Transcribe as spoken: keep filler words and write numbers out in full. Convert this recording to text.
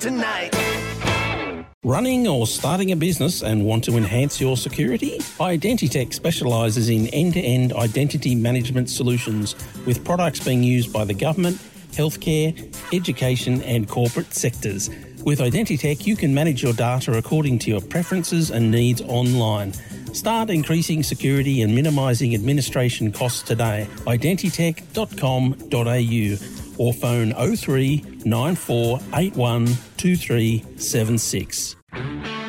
tonight. Running or starting a business and want to enhance your security? Identitech specialises in end-to-end identity management solutions with products being used by the government, healthcare, education and corporate sectors. With Identitech, you can manage your data according to your preferences and needs online. Start increasing security and minimising administration costs today. identitech dot com dot a u or phone oh three nine four eight one two three seven six.